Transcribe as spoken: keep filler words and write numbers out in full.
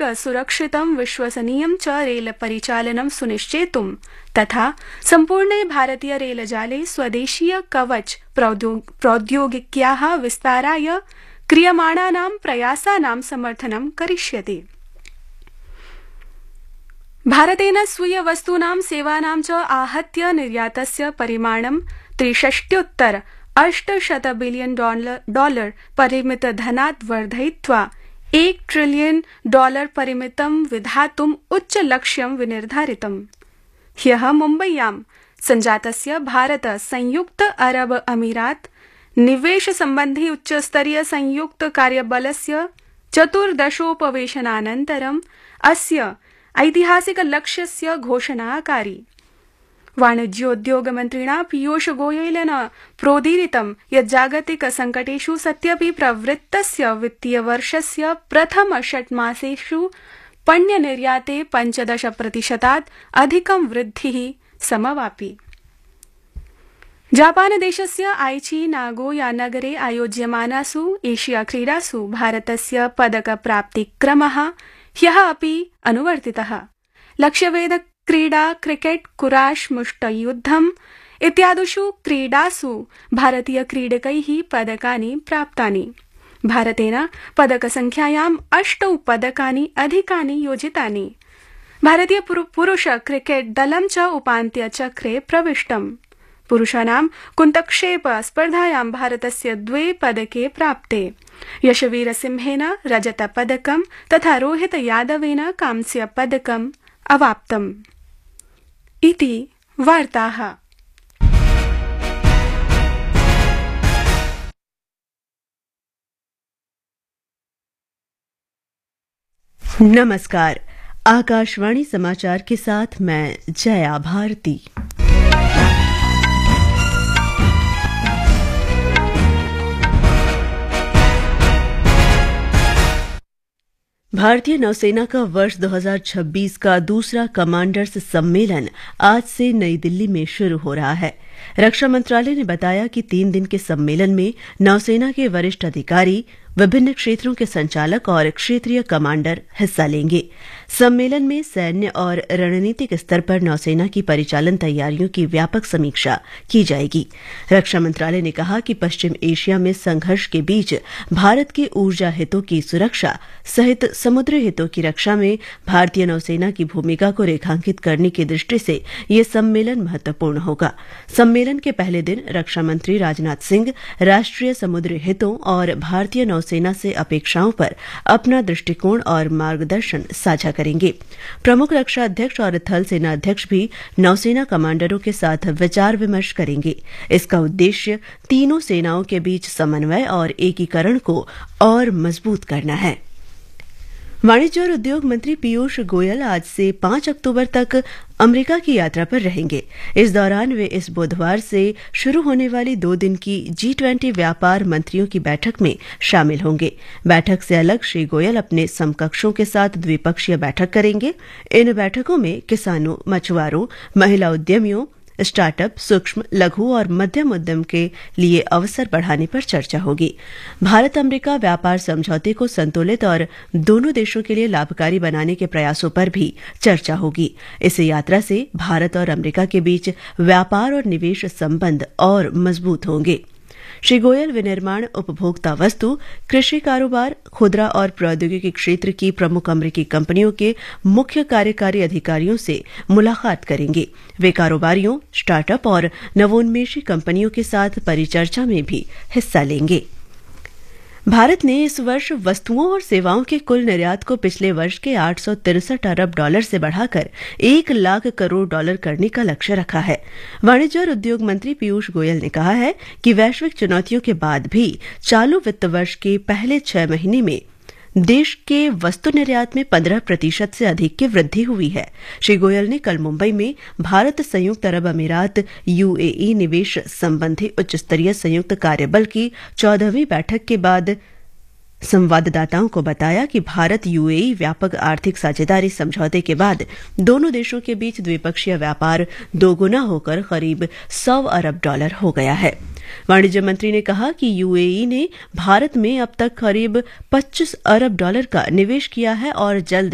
सुरक्षितं विश्वसनीयं च रेल परिचालनं सुनिश्चेतुं तथा सम्पूर्णे भारतीय रेलजाले स्वदेशीय कवच प्रौद्योगिक्याः विस्ताराय क्रियमाणानां प्रयासानां समर्थनं करिष्यति। भारतेन स्वीय वस्तूनां सेवानां च आहत्य निर्यातस्य परिमाणं त्रिषष्ट्युत्तर अष्टशत बिलियन डॉलर परिमित धनात् वर्धयित्वा एक ट्रिलियन डॉलर परिमितं विधातुम् उच्च लक्ष्यं विनिर्धारितम्। ह्यः मुम्बय्यां सञ्जातस्य भारत संयुक्त अरब अमीरात निवेश सम्बन्धी उच्चस्तरीय संयुक्त कार्यबलस्य चतुर्दशोपवेशनानन्तरम् अस्य ऐतिहासिक लक्ष्यस्य घोषणा अकारि। वाणिज्योद्योगमन्त्रिणा पीयूष गोयलेन प्रोदीरितं यत् जागतिक संकटेषु सत्यपि प्रवृत्तस्य वित्तीयवर्षस्य प्रथम षट्मासेषु पण्यनिर्याते पञ्चदश प्रतिशतात् अधिकं वृद्धिः समवापि। जापानदेशस्य आइची नागोया नगरे आयोज्यमानासु एशिया क्रीडासु भारतस्य पदकप्राप्तिक्रमः ह्यः अपि अनुवर्तितः। लक्ष्यवेध क्रीडा, क्रिकेट, कुराश, मुष्टियुद्धम् इत्यादिषु क्रीडासु भारतीय क्रीडकैः पदकानि प्राप्तानि। भारतेन पदकसंख्यायाम् अष्टौ पदकानि अधिकानि योजितानि। भारतीय पुरुष क्रिकेट दलं च उपान्त्यचक्रे प्रविष्टम्। पुरुषाणां कुन्तक्षेप स्पर्धायां भारतस्य द्वे पदके प्राप्ते। यशवीरसिंहेन रजतपदकं तथा रोहित यादवेन कांस्यपदकम् अवाप्तम्। इति वार्ताः। नमस्कार, आकाशवाणी समाचार के साथ मैं जया भारती। भारतीय नौसेना का वर्ष दो हज़ार छब्बीस का दूसरा कमांडर्स सम्मेलन आज से नई दिल्ली में शुरू हो रहा है। रक्षा मंत्रालय ने बताया कि तीन दिन के सम्मेलन में नौसेना के वरिष्ठ अधिकारी, विभिन्न क्षेत्रों के संचालक और क्षेत्रीय कमांडर हिस्सा लेंगे। सम्मेलन में सैन्य और रणनीतिक स्तर पर नौसेना की परिचालन तैयारियों की व्यापक समीक्षा की जाएगी। रक्षा मंत्रालय ने कहा कि पश्चिम एशिया में संघर्ष के बीच भारत के ऊर्जा हितों की सुरक्षा सहित समुद्री हितों की रक्षा में भारतीय नौसेना की भूमिका को रेखांकित करने की दृष्टि से ये सम्मेलन महत्वपूर्ण होगा। सम्मेलन के पहले दिन रक्षा मंत्री राजनाथ सिंह राष्ट्रीय समुद्री हितों और भारतीय नौसेना से अपेक्षाओं पर अपना दृष्टिकोण और मार्गदर्शन साझा करेंगे। प्रमुख रक्षा अध्यक्ष और थल सेना अध्यक्ष भी नौसेना कमांडरों के साथ विचार विमर्श करेंगे। इसका उद्देश्य तीनों सेनाओं के बीच समन्वय और एकीकरण को और मजबूत करना है। वाणिज्य और उद्योग मंत्री पीयूष गोयल आज से पांच अक्टूबर तक अमेरिका की यात्रा पर रहेंगे। इस दौरान वे इस बुधवार से शुरू होने वाली दो दिन की जी ट्वेंटी व्यापार मंत्रियों की बैठक में शामिल होंगे। बैठक से अलग श्री गोयल अपने समकक्षों के साथ द्विपक्षीय बैठक करेंगे। इन बैठकों में किसानों, मछुआरों, महिला उद्यमियों, स्टार्टअप, सूक्ष्म, लघु और मध्यम उद्यम के लिए अवसर बढ़ाने पर चर्चा होगी। भारत अमेरिका व्यापार समझौते को संतुलित और दोनों देशों के लिए लाभकारी बनाने के प्रयासों पर भी चर्चा होगी। इस यात्रा से भारत और अमेरिका के बीच व्यापार और निवेश संबंध और मजबूत होंगे। श्री गोयल विनिर्माण, उपभोक्ता वस्तु, कृषि कारोबार, खुदरा और प्रौद्योगिकी क्षेत्र की प्रमुख अमेरिकी कंपनियों के मुख्य कार्यकारी अधिकारियों से मुलाकात करेंगे। वे कारोबारियों, स्टार्टअप और नवोन्मेषी कंपनियों के साथ परिचर्चा में भी हिस्सा लेंगे। भारत ने इस वर्ष वस्तुओं और सेवाओं के कुल निर्यात को पिछले वर्ष के आठ सौ तिरसठ अरब डॉलर से बढ़ाकर एक लाख करोड़ डॉलर करने का लक्ष्य रखा है। वाणिज्य और उद्योग मंत्री पीयूष गोयल ने कहा है कि वैश्विक चुनौतियों के बाद भी चालू वित्त वर्ष के पहले छह महीने में देश के वस्तु निर्यात में पंद्रह प्रतिशत से अधिक की वृद्धि हुई है। श्री गोयल ने कल मुंबई में भारत संयुक्त अरब अमीरात यूएई निवेश संबंधी उच्च स्तरीय संयुक्त कार्यबल की चौदहवीं बैठक के बाद संवाददाताओं को बताया कि भारत यूएई व्यापक आर्थिक साझेदारी समझौते के बाद दोनों देशों के बीच द्विपक्षीय व्यापार दोगुना होकर करीब सौ अरब डॉलर हो गया है। वाणिज्य मंत्री ने कहा कि यूएई ने भारत में अब तक करीब पच्चीस अरब डॉलर का निवेश किया है और जल्द